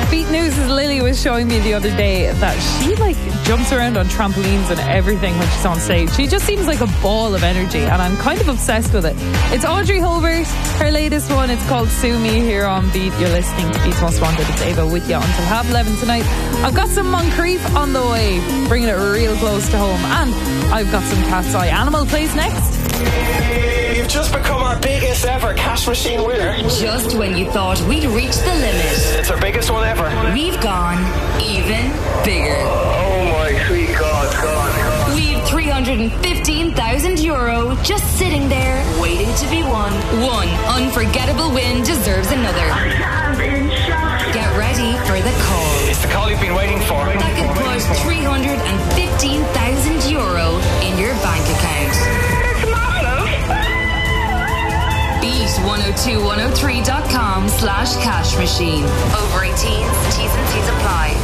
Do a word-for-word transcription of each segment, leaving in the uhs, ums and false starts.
Beat News' Lily was showing me the other day that she like jumps around on trampolines and everything when she's on stage. She just seems like a ball of energy, and I'm kind of obsessed with it. It's Audrey Holbert, her latest one. It's called Sue Me here on Beat. You're listening to Beat's Most Wanted. It's Ava with you until half eleven tonight. I've got some Moncrief on the way, bringing it real close to home, and I've got some Cat's Eye Animal plays next. You've just become our biggest ever cash machine winner. Just when you thought we'd reached the limit, It's our biggest one ever. we've gone even bigger. Oh my sweet God, God. We've three hundred fifteen thousand euro just sitting there waiting to be won. One unforgettable win deserves another. Get ready for the call. It's the call you've been waiting for. That could put three hundred fifteen thousand euro in your bank account. Beat one oh two one oh three dot com slash cash machine. Over eighteens, T's and C's apply.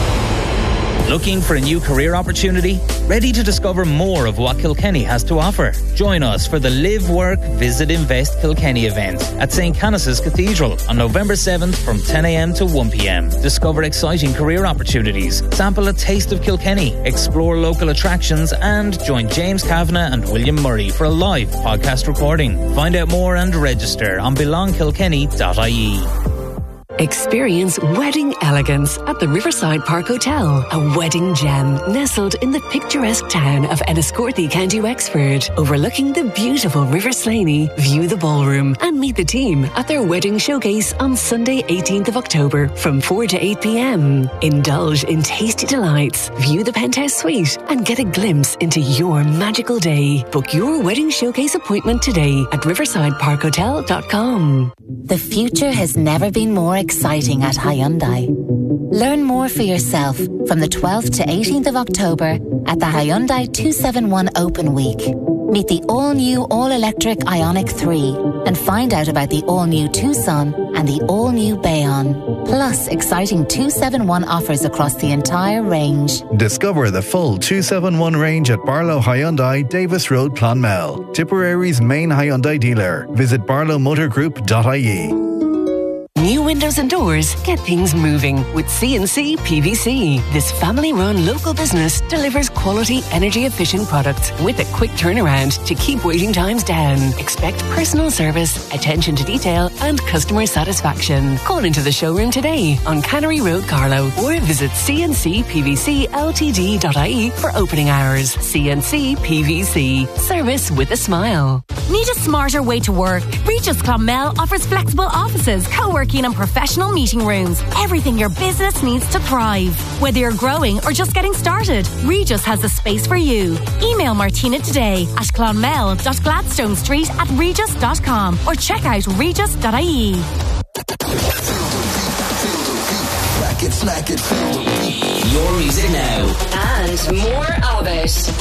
Looking for a new career opportunity? Ready to discover more of what Kilkenny has to offer? Join us for the Live, Work, Visit, Invest Kilkenny event at Saint Canice's Cathedral on November seventh from ten a.m. to one p.m. Discover exciting career opportunities, sample a taste of Kilkenny, explore local attractions, and join James Kavanagh and William Murray for a live podcast recording. Find out more and register on belong kilkenny dot I E. Experience wedding elegance at the Riverside Park Hotel, a wedding gem nestled in the picturesque town of Enniscorthy, County Wexford. Overlooking the beautiful River Slaney, view the ballroom and meet the team at their wedding showcase on Sunday eighteenth of October from four to eight p.m. Indulge in tasty delights, view the penthouse suite and get a glimpse into your magical day. Book your wedding showcase appointment today at riverside park hotel dot com. The future has never been more exciting at Hyundai. Learn more for yourself from the twelfth to eighteenth of October at the Hyundai two seventy-one Open Week. Meet the all-new all-electric Ioniq three and find out about the all-new Tucson and the all-new Bayon. Plus exciting two seventy-one offers across the entire range. Discover the full two seventy-one range at Barlow Hyundai, Davis Road, Clonmel. Tipperary's main Hyundai dealer. Visit barlow motor group dot I E. New windows and doors get things moving with C and C P V C. This family-run local business delivers quality, energy-efficient products with a quick turnaround to keep waiting times down. Expect personal service, attention to detail, and customer satisfaction. Call into the showroom today on Cannery Road, Carlow, or visit c n c p v c l t d dot I E for opening hours. C and C P V C. Service with a smile. Need a smarter way to work? Regis Clonmel offers flexible offices, co-working and professional meeting rooms. Everything your business needs to thrive. Whether you're growing or just getting started, Regis has the space for you. Email Martina today at clonmel dot gladstone street at regis dot com or check out regis dot I E. Slack it, slack it, feel the beat. Your music now. And more of it.